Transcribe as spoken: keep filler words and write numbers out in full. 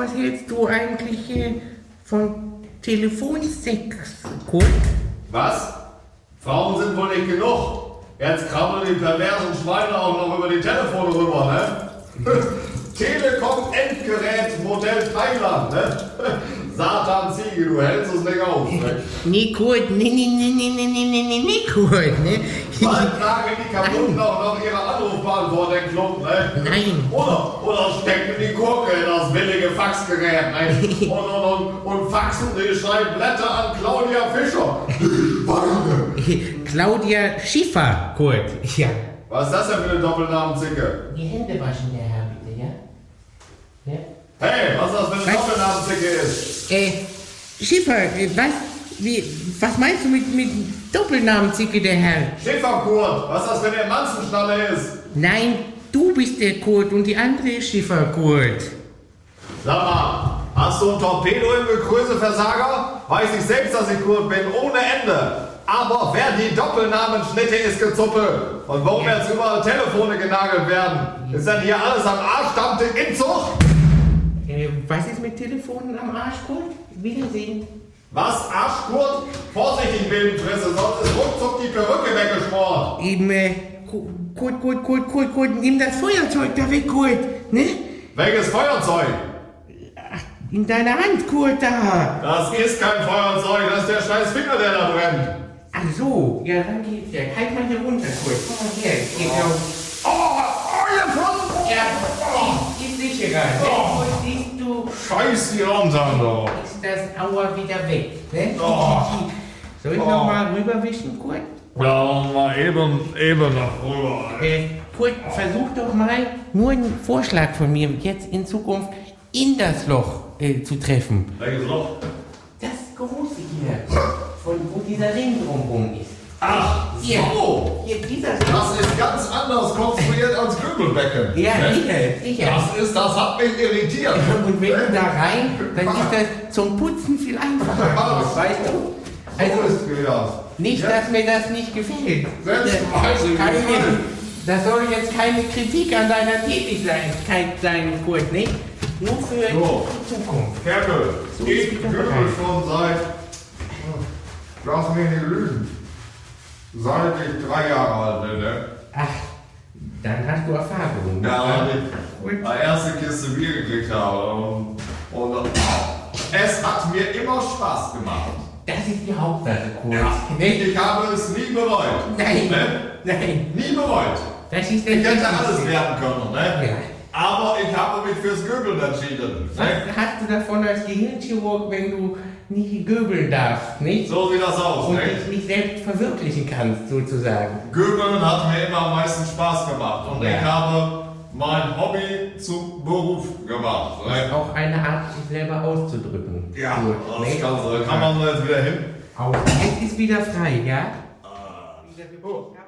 was hältst du eigentlich äh, von Telefonsex, Kurt? Was? Frauen sind wohl nicht genug. Jetzt krabbeln die perversen Schweine auch noch über die Telefone rüber, ne? Telekom-Endgerät Modell Thailand, ne? Satan-Ziege, du hältst es nicht aus, ne? Nee, Kurt, nee, nee, nee, nee, nee, nee, nee, nee, nee, Kurt, ne? Bald tragen die kaputten auch noch ihre Anrufbeantworter in Klumpen, ne? Nein. Oder, oder stecken die Gurke in das billige Faxgerät, ne? Und, und, und, und faxen die Schreibblätter an Claudia Fischer. Claudia Schiffer, Kurt, ja. Was ist das denn für eine Doppelnamenzicke? Die Hände waschen, der Herr, bitte, ja? Ja? Hey, was das für eine Was? Doppelnamenzicke ist? Äh, Schiffer, äh, was, wie, was meinst du mit, mit Doppelnamenzicke, der Herr? Schifferkurt, was das für eine Manzenschnalle ist? Nein, du bist der Kurt und die andere ist Schiffer, Kurt. Sag mal, hast du ein Torpedo im Gekröseversager? Weiß ich selbst, dass ich Kurt bin, ohne Ende. Aber wer die Doppelnamenschnitte ist gezuppe. Und warum Ja. jetzt überall Telefone genagelt werden? Ist denn hier alles am Arsch, Tante Inzucht? Äh, was ist mit Telefonen am Arsch, Kurt? Wiedersehen. Was, Arschkurt? Vorsichtig, Wildenfresse, sonst ist ruckzuck die Perücke weggeschmort. Eben, äh, Ku- Kurt, Kurt, Kurt, Kurt, Kurt, nimm das Feuerzeug da weg, Kurt, ne? Welches Feuerzeug? In deiner Hand, Kurt, da. Das ist kein Feuerzeug, das ist der scheiß Finger, der da brennt. Ach so, ja, dann geht's ja. Halt mal hier runter, Kurt. Komm mal her, geht Oh. auf. Oh, oh, ihr Pfand! Ja, ist, ist sicherer. Ne? Oh. Kurt, siehst du, Scheiß die Ramsan doch. ist das Aua wieder weg, ne? Oh. Soll ich Oh. noch mal rüberwischen, Kurt? Ja, mal eben, eben nach rüber. Äh, Kurt, versuch doch mal, nur ein Vorschlag von mir, jetzt in Zukunft in das Loch äh, zu treffen. Welches Loch? Das große hier, von wo dieser Ring drumherum ist. Ach, Hier, so. hier, dieser Ring. Das ist ganz anders konstruiert als Kübelbecken. Ja, Ne? sicher, sicher. Das ist, das hat mich irritiert. Und wenn du da rein, dann ist das zum Putzen viel einfacher, Was? weißt du? Also Also, ist mir das. nicht, dass mir das nicht gefällt. Selbstweise Keine, gefallen. das soll jetzt keine Kritik an deiner Tätigkeit sein, Kurt, nicht? Nur für So. die Zukunft. Kerkel, So ich ist wieder kübel bereit. schon seit, lass mich nicht lügen, seit ich drei Jahre alt bin, ne? Ach, dann hast du Erfahrung. Ja, weil Und? ich meine erste Kiste Bier gekriegt habe. Und, und es hat mir immer Spaß gemacht. Das ist die Hauptsache, Kurt. Ja, Nicht? ich habe es nie bereut. Nein, Ne? nein. Nie bereut. Das ist der Ich hätte Wichtigste. alles werden können, ne? Ja. Aber ich habe mich fürs Göbeln entschieden. Was Ne? hast du davon als Gehirnchirurg, wenn du nicht göbeln darfst, nicht? So sieht das aus, Und ne? dich nicht selbst verwirklichen kannst, sozusagen. Göbeln hat mir immer am meisten Spaß gemacht. Und Ja. ich habe mein Hobby zum Beruf gemacht. Das ist Ne? auch eine Art, sich selber auszudrücken. Ja, Gut, das nicht? kann, kann man so jetzt wieder hin. Aus. Jetzt ist wieder frei, ja? Ah. Wieder-